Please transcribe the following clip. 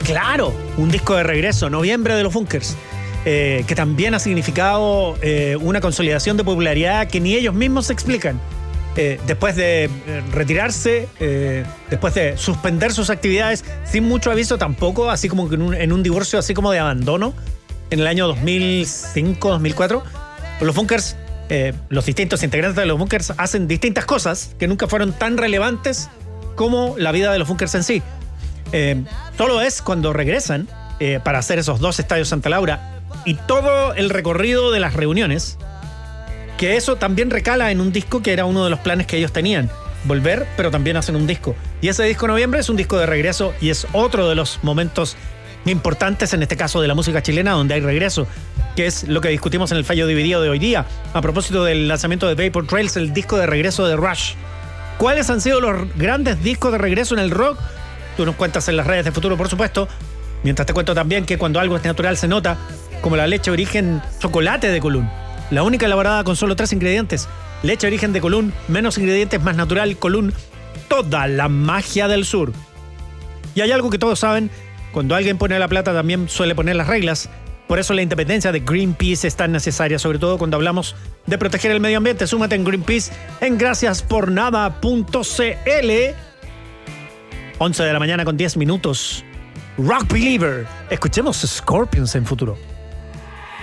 Claro, un disco de regreso, Noviembre de los Bunkers, que también ha significado una consolidación de popularidad que ni ellos mismos se explican. Después de retirarse, después de suspender sus actividades sin mucho aviso tampoco, así como que en un divorcio así como de abandono, en el año 2005-2004, los Bunkers, los distintos integrantes de los Bunkers hacen distintas cosas que nunca fueron tan relevantes como la vida de los Bunkers en sí. Solo es cuando regresan para hacer esos 2 estadios Santa Laura y todo el recorrido de las reuniones, que eso también recala en un disco que era uno de los planes que ellos tenían, volver, pero también hacen un disco. Y ese disco Noviembre es un disco de regreso y es otro de los momentos importantes, en este caso de la música chilena, donde hay regreso, que es lo que discutimos en el fallo dividido de hoy día, a propósito del lanzamiento de Vapor Trails, el disco de regreso de Rush. ¿Cuáles han sido los grandes discos de regreso en el rock? Tú nos cuentas en las redes de Futuro, por supuesto, mientras te cuento también que cuando algo es natural se nota, como la leche origen chocolate de Colún. La única elaborada con solo 3 ingredientes. Leche origen de Colún, menos ingredientes, más natural, Colún. Toda la magia del sur. Y hay algo que todos saben, cuando alguien pone la plata también suele poner las reglas. Por eso la independencia de Greenpeace es tan necesaria, sobre todo cuando hablamos de proteger el medio ambiente. Súmate en Greenpeace en graciaspornada.cl. 11 de la mañana con 10 minutos. Rock Believer. Escuchemos Scorpions en Futuro.